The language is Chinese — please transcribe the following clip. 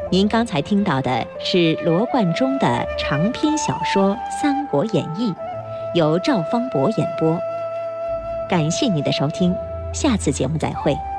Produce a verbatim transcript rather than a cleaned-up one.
您刚才听到的是罗贯中的长篇小说《三国演义》，由赵方博演播。感谢您的收听，下次节目再会。